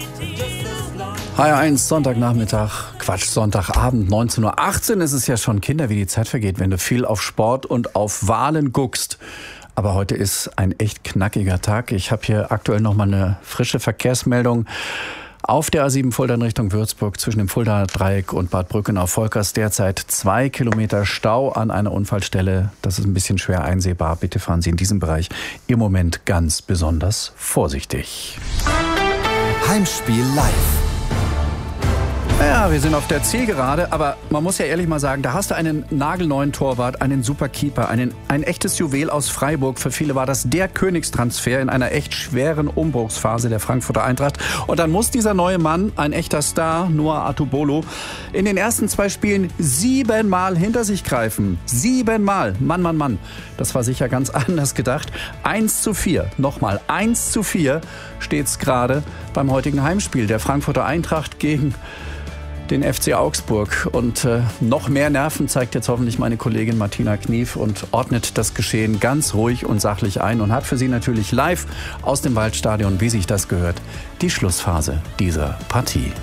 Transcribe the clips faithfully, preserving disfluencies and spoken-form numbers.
H R eins, Sonntagnachmittag, Quatsch, Sonntagabend, neunzehn Uhr achtzehn ist es ja schon. Kinder, wie die Zeit vergeht, wenn du viel auf Sport und auf Wahlen guckst. Aber heute ist ein echt knackiger Tag. Ich habe hier aktuell noch mal eine frische Verkehrsmeldung. Auf der A sieben Fulda in Richtung Würzburg zwischen dem Fuldaer Dreieck und Bad Brückenau-Volkers derzeit zwei Kilometer Stau an einer Unfallstelle. Das ist ein bisschen schwer einsehbar. Bitte fahren Sie in diesem Bereich im Moment ganz besonders vorsichtig. Heimspiel live. Ja, wir sind auf der Zielgerade, aber man muss ja ehrlich mal sagen, da hast du einen nagelneuen Torwart, einen super Keeper, einen, ein echtes Juwel aus Freiburg. Für viele war das der Königstransfer in einer echt schweren Umbruchsphase der Frankfurter Eintracht. Und dann muss dieser neue Mann, ein echter Star, Noah Atubolo, in den ersten zwei Spielen siebenmal hinter sich greifen. Siebenmal. Mann, Mann, Mann. Das war sicher ganz anders gedacht. eins zu vier. Nochmal, eins zu vier steht's gerade beim heutigen Heimspiel der Frankfurter Eintracht gegen den F C Augsburg. Und äh, noch mehr Nerven zeigt jetzt hoffentlich meine Kollegin Martina Knief und ordnet das Geschehen ganz ruhig und sachlich ein und hat für Sie natürlich live aus dem Waldstadion, wie sich das gehört, die Schlussphase dieser Partie.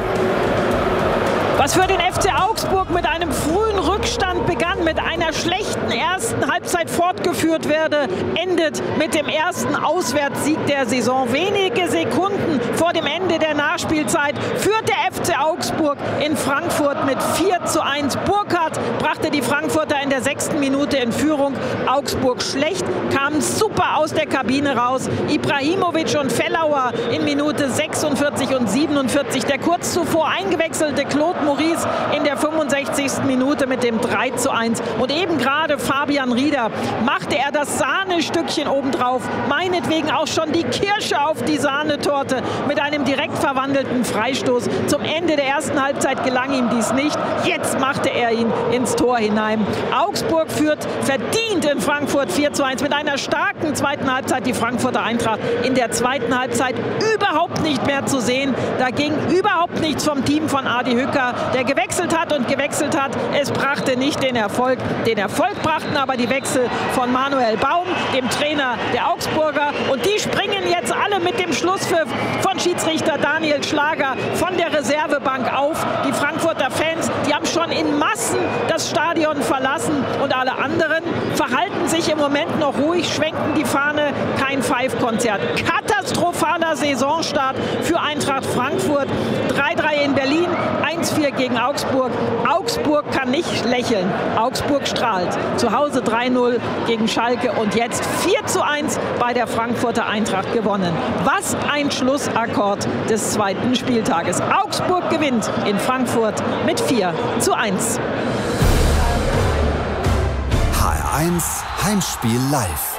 Was für den F C Augsburg mit einem frühen Rückstand begann, mit einer schlechten ersten Halbzeit fortgeführt werde, endet mit dem ersten Auswärtssieg der Saison. Wenige Sekunden vor dem Ende der Nachspielzeit führt der F C Augsburg in Frankfurt mit vier zu eins. Burkhardt brachte die Frankfurter in der sechsten Minute in Führung. Augsburg schlecht, kam super aus der Kabine raus. Ibrahimovic und Fellauer in Minute sechsundvierzig und siebenundvierzig. Der kurz zuvor eingewechselte Claude Maurice in der fünfundsechzigsten Minute mit dem drei zu eins. Und eben gerade Fabian Rieder machte er das Sahnestückchen obendrauf. Meinetwegen auch schon die Kirsche auf die Sahnetorte mit einem direkt verwandelten Freistoß. Zum Ende der ersten Halbzeit gelang ihm dies nicht. Jetzt machte er ihn ins Tor hinein. Augsburg führt verdient in Frankfurt vier zu eins mit einer starken zweiten Halbzeit. Die Frankfurter Eintracht in der zweiten Halbzeit überhaupt nicht mehr zu sehen. Da ging überhaupt nichts vom Team von Adi Hütter, der gewechselt hat und gewechselt hat. Es brachte nicht den Erfolg. Den Erfolg brachten aber die Wechsel von Manuel Baum, dem Trainer der Augsburger. Und die springen jetzt alle mit dem Schlusspfiff von Schiedsrichter Daniel Schlager von der Reservebank auf. Die Frankfurter Fans, die haben schon in Massen das Stadion verlassen. Und alle anderen verhalten sich im Moment noch ruhig, schwenken die Fahne. Kein Five-Konzert. Katastrophaler Saisonstart für Eintracht Frankfurt. drei drei in Berlin, eins vier gegen Augsburg. Augsburg kann nicht lächeln. Augsburg strahlt. Zu Hause drei null gegen Schalke und jetzt vier zu eins bei der Frankfurter Eintracht gewonnen. Was ein Schlussakkord des zweiten Spieltages. Augsburg gewinnt in Frankfurt mit vier zu eins. H R eins Heimspiel live.